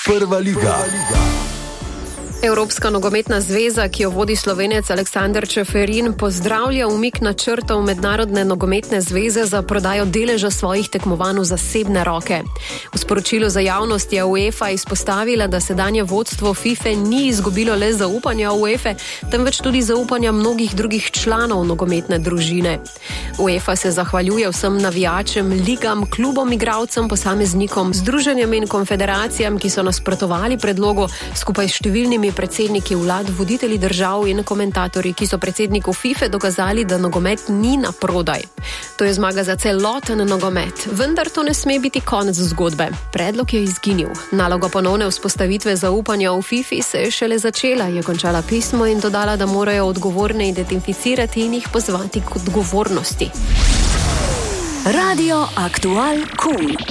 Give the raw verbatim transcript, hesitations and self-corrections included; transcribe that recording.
Prva liga. Evropska nogometna zveza, ki jo vodi Slovenec Aleksander Čeferin, pozdravlja umik načrtov Mednarodne nogometne zveze za prodajo deleža svojih tekmovanj v zasebne roke. V sporočilu za javnost je UEFA izpostavila, da sedanje vodstvo FIFA ni izgubilo le zaupanja UEFA, temveč tudi zaupanja mnogih drugih članov nogometne družine. UEFA se zahvaljuje vsem navijačem, ligam, klubom, igralcem, posameznikom, združenjem in konfederacijam, ki so nasprotovali predlogu, skupaj s številnimi predsedniki vlad, voditelji držav in komentatorji, ki so predsedniku FIFA dokazali, da nogomet ni na prodaj. To je zmaga za celoten nogomet, vendar to ne sme biti konec zgodbe. Predlog je izginil. Naloga ponovne vzpostavitve zaupanja v FIFA se je šele začela, je končala pismo in dodala, da morajo odgovorne identificirati in jih pozvati k odgovornosti. Radio Aktual Cool.